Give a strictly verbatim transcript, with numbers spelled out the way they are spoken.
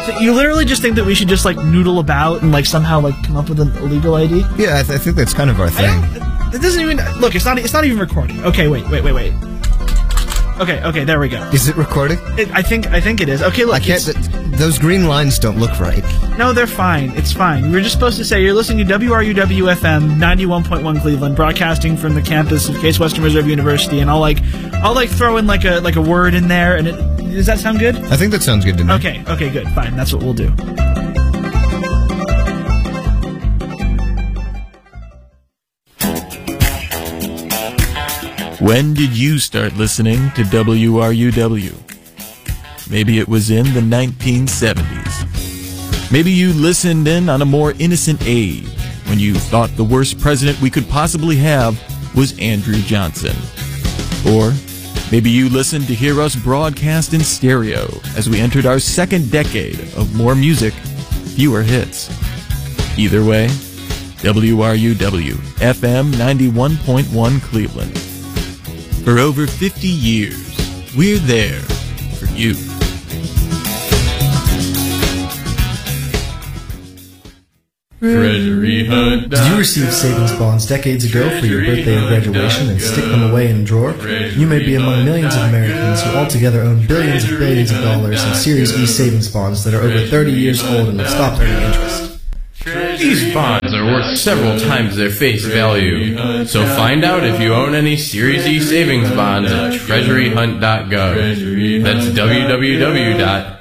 So you literally just think that we should just like noodle about and like somehow like come up with an illegal I D? Yeah, I, th I think that's kind of our thing. It doesn't even look. It's not. It's not even recording. Okay, wait, wait, wait, wait. Okay, okay, there we go. Is it recording? It, I think. I think it is. Okay, look. I can't. Th those green lines don't look right. No, they're fine. It's fine. You were just supposed to say you're listening to W R U W F M ninety-one point one Cleveland, broadcasting from the campus of Case Western Reserve University, and I'll like, I'll like throw in like a like a word in there, and it, does that sound good? I think that sounds good to me. Okay, okay, good, fine. That's what we'll do. When did you start listening to W R U W? Maybe it was in the nineteen seventies. Maybe you listened in on a more innocent age, when you thought the worst president we could possibly have was Andrew Johnson. Or maybe you listened to hear us broadcast in stereo as we entered our second decade of more music, fewer hits. Either way, W R U W F M ninety-one point one Cleveland. For over fifty years, we're there for you. Treasury hunt. Did you receive savings bonds decades ago for your birthday or graduation and stick them away in a drawer? You may be among millions of Americans who altogether own billions and billions of dollars in Series E savings bonds that are over thirty years old and have stopped earning interest. These bonds are worth several times their face value. So find out if you own any Series E savings bonds at treasury hunt dot gov. That's w w w dot